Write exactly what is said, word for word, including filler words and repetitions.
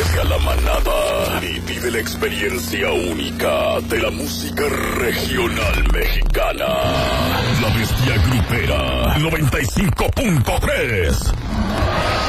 Deja la manada y vive la experiencia única de la música regional mexicana. La Bestia Grupera noventa y cinco punto tres.